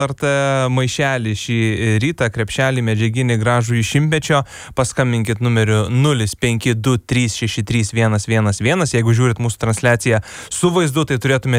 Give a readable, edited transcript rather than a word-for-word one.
RT maišelį šį rytą, krepšelį medžiaginį gražų iš šimtmečio. Paskambinkit numeriu 0523633111. Jeigu žiūrit mūsų transliaciją su vaizdu, tai turėtume